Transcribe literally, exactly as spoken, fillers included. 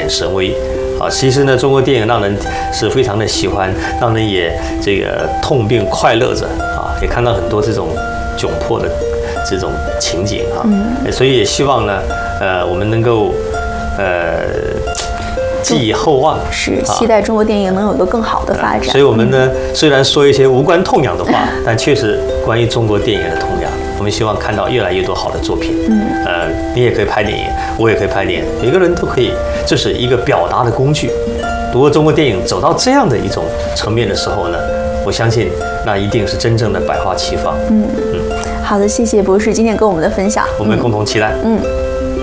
神威。啊，其实呢，中国电影让人是非常的喜欢，让人也这个痛并快乐着啊，也看到很多这种窘迫的这种情景啊，嗯、所以也希望呢，呃，我们能够呃寄以厚望， 是期待中国电影能有一个更好的发展。 所以我们呢，嗯、虽然说一些无关痛痒的话，但确实关于中国电影的痛痒。我们希望看到越来越多好的作品。嗯，呃，你也可以拍电影，我也可以拍电影，每个人都可以，这是一个表达的工具。如果中国电影走到这样的一种层面的时候呢，我相信那一定是真正的百花齐放。嗯嗯， 好的，谢谢博士今天跟我们的分享， 我们共同期待。嗯。嗯